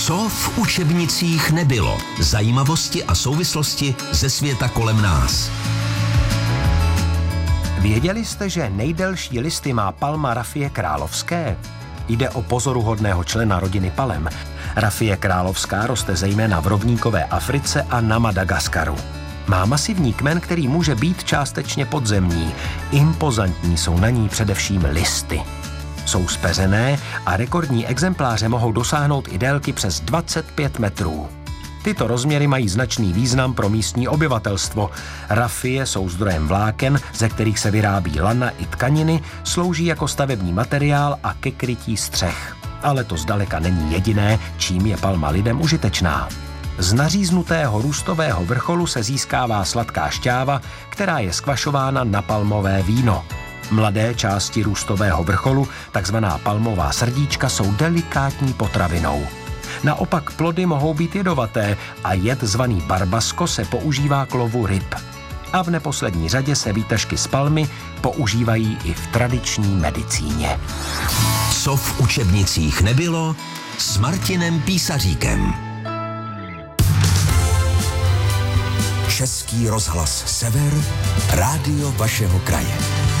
Co v učebnicích nebylo? Zajímavosti a souvislosti ze světa kolem nás. Věděli jste, že nejdelší listy má palma rafie královské? Jde o pozoruhodného člena rodiny palem. Rafie královská roste zejména v rovníkové Africe a na Madagaskaru. Má masivní kmen, který může být částečně podzemní. Impozantní jsou na ní především listy. Jsou zpeřené a rekordní exempláře mohou dosáhnout i délky přes 25 metrů. Tyto rozměry mají značný význam pro místní obyvatelstvo. Rafie jsou zdrojem vláken, ze kterých se vyrábí lana i tkaniny, slouží jako stavební materiál a ke krytí střech. Ale to zdaleka není jediné, čím je palma lidem užitečná. Z naříznutého růstového vrcholu se získává sladká šťáva, která je skvašována na palmové víno. Mladé části růstového vrcholu, takzvaná palmová srdíčka, jsou delikátní potravinou. Naopak plody mohou být jedovaté a jed zvaný barbasko se používá k lovu ryb. A v neposlední řadě se výtažky z palmy používají i v tradiční medicíně. Co v učebnicích nebylo? S Martinem Písaříkem. Český rozhlas Sever, rádio vašeho kraje.